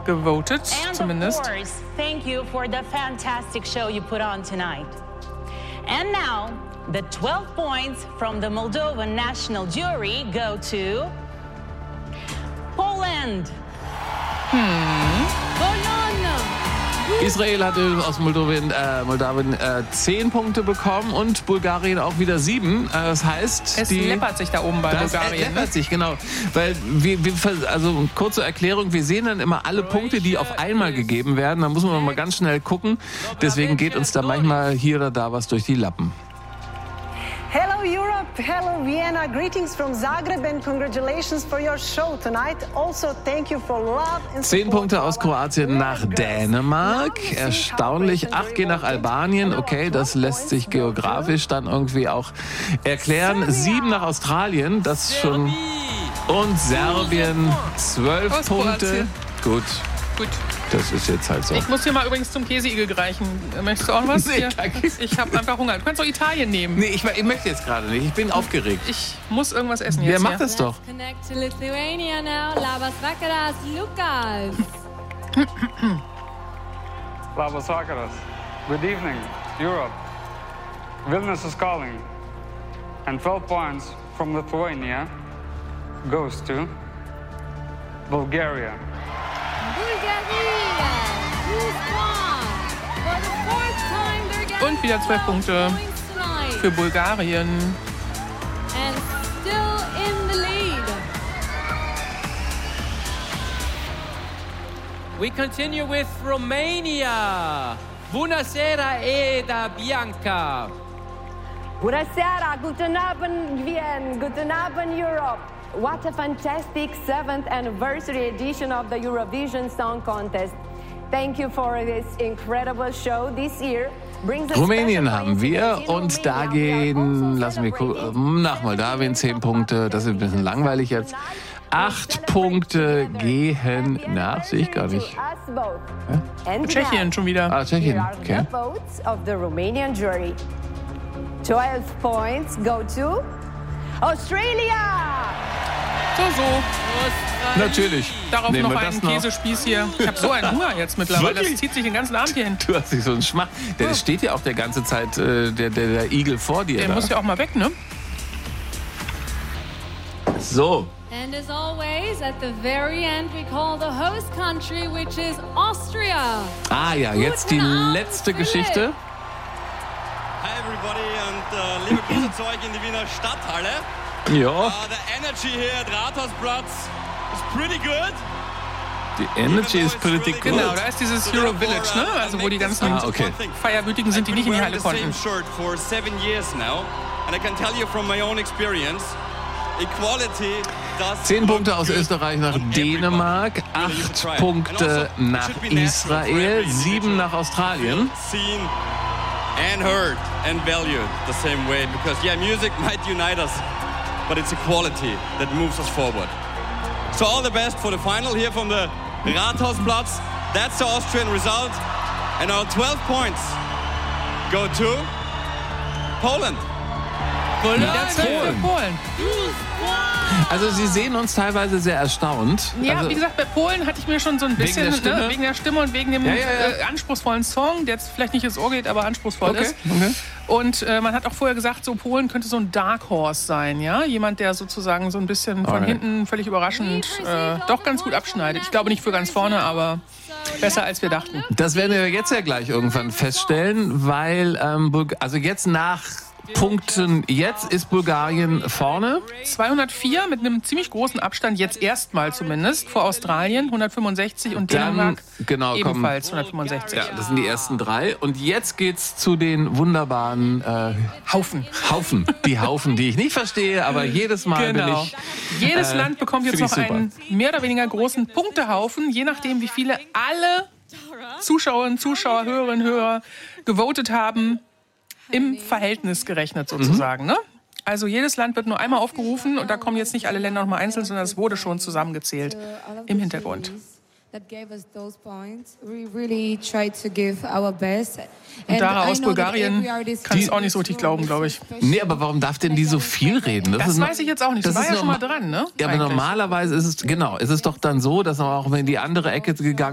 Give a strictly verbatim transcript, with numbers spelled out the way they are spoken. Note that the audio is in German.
gewotet, And zumindest. of course, thank you for the fantastic show you put on tonight. And now, the twelve points from the Moldovan National Jury go to Poland. Israel hatte aus Moldawien, äh, Moldawien äh, zehn Punkte bekommen und Bulgarien auch wieder sieben. Äh, das heißt, Es die, läppert sich da oben bei das Bulgarien. läppert Ne? sich, genau. Weil wir, wir, also kurze Erklärung, wir sehen dann immer alle Punkte, die auf einmal gegeben werden. Da muss man mal ganz schnell gucken. Deswegen geht uns da manchmal hier oder da was durch die Lappen. Hello Europe, hello Vienna, greetings from Zagreb and congratulations for your show tonight. Also thank you for love and Zehn Punkte aus Kroatien nach Dänemark. Erstaunlich. Acht gehen nach Albanien. Okay, das lässt sich geografisch dann irgendwie auch erklären. Sieben nach Australien. Das ist schon. Und Serbien. Zwölf Aus Punkte. Kroatien. Gut, Gut. das ist jetzt halt so. Ich muss dir mal übrigens zum Käseigel reichen. Möchtest du auch was? Nee, Hier? danke. Ich habe einfach Hunger. Du kannst auch Italien nehmen. Nee, ich, ich möchte jetzt gerade nicht. Ich bin aufgeregt. Ich muss irgendwas essen jetzt. Wer macht hier. das doch? Connect to Lithuania now. Labas vakaras, Lukas. Labas vakaras. Good evening, Europe. Vilnius is calling. And twelve points from Lithuania goes to Bulgaria. Bulgaria. Who's won? For the fourth time they're getting Und wieder zwölf Punkte points tonight. für Bulgarien. And still in the lead. We continue with Romania. Buonasera, Eda Bianca. Buonasera, guten Abend, Wien, guten Abend, Europe. What a fantastic seventh anniversary edition of the Eurovision Song Contest. Thank you for this incredible show this year. Brings a Rumänien special haben wir coincidence in und da Romania. We are gehen, also lassen wir celebrating gucken, nach Moldawien zehn Punkte. Das ist ein bisschen langweilig jetzt. Acht Punkte gehen nach, sehe ich gar nicht. And Tschechien schon wieder. Ah, Tschechien, here are okay. the votes of the Romanian jury. twelve points go to Australia. So, so. Natürlich. Darauf Nehmen noch wir einen das noch. Käsespieß hier. Ich habe so einen Hunger jetzt mittlerweile. Wirklich? Das zieht sich den ganzen Abend hier hin. Du hast dich so einen Schmach. Der steht ja auch der ganze Zeit, äh, der, der, der Igel vor dir. Der da. muss ja auch mal weg, ne? So. And as always, at the very end, we call the host country, which is Austria. Ah ja, jetzt die letzte Geschichte. Hi everybody und äh, liebe Grüße zu euch in die Wiener Stadthalle. Ja, Uh, the energy here at Rathausplatz is pretty good. die Energy ist pretty good. Genau, da ist dieses Hero Village, ne? Also wo die ganzen Ah, okay. Feierwütigen sind, die nicht in die Halle konnten. I've been wearing the same shirt for seven years now, and I can tell you from my own experience, equality does. Zehn Punkte aus Österreich nach Dänemark, acht Punkte nach Israel, sieben nach Australien. Seen and heard and valued the same way, because yeah, music might unite us, but it's equality that moves us forward. So all the best for the final here from the Rathausplatz. That's the Austrian result, and our twelve points go to Poland. Wieder zwölf für Polen. Also Sie sehen uns teilweise sehr erstaunt. Ja, also, wie gesagt, bei Polen hatte ich mir schon so ein bisschen, der ne, Stimme? wegen der Stimme und wegen dem Ja, ja, ja. Äh, anspruchsvollen Song, der jetzt vielleicht nicht ins Ohr geht, aber anspruchsvoll Okay, ist. okay. Und äh, man hat auch vorher gesagt, so Polen könnte so ein Dark Horse sein, ja? Jemand, der sozusagen so ein bisschen von Alright. hinten völlig überraschend äh, doch ganz gut abschneidet. Ich glaube nicht für ganz vorne, aber besser als wir dachten. Das werden wir jetzt ja gleich irgendwann feststellen, weil ähm, Bulg- also jetzt nach Punkten, jetzt ist Bulgarien vorne. zweihundertvier mit einem ziemlich großen Abstand, jetzt erstmal zumindest, vor Australien, hundertfünfundsechzig und Dann, Dänemark genau, kommen- ebenfalls hundertfünfundsechzig. Ja, das sind die ersten drei. Und jetzt geht's zu den wunderbaren äh, Haufen. Haufen. Die Haufen, die ich nicht verstehe, aber jedes Mal bin Genau. ich... Jedes äh, Land bekommt jetzt find noch ich super. einen mehr oder weniger großen Punktehaufen, je nachdem, wie viele alle Zuschauerinnen, Zuschauer, Hörerinnen, Hörer gewotet haben, im Verhältnis gerechnet sozusagen. Ne? Also jedes Land wird nur einmal aufgerufen und da kommen jetzt nicht alle Länder nochmal einzeln, sondern es wurde schon zusammengezählt im Hintergrund. That gave us those points. We really tried to give our best. Und Dara I aus know that Bulgarien every artist kann es has auch nicht so richtig glauben, glaube ich. Nee, aber warum darf denn die so viel reden? Das ist no- weiß ich jetzt auch nicht. Das war ist ja schon mal norma- dran, ne? Ja, aber Eigentlich. normalerweise ist es, genau, ist es doch dann so, dass auch wenn in die andere Ecke gegangen